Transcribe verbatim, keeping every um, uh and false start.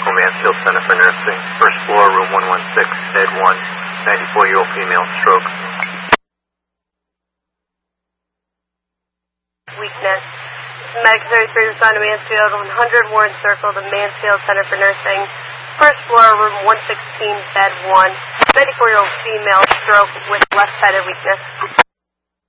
Medical, Mansfield Center for Nursing. First floor, room one one six, bed one, ninety-four-year-old female, stroke. Weakness. Medic thirty-three respond to Mansfield, one hundred Warren Circle, the Mansfield Center for Nursing. First floor, room one sixteen, bed one, ninety-four-year-old female, stroke with left-sided weakness.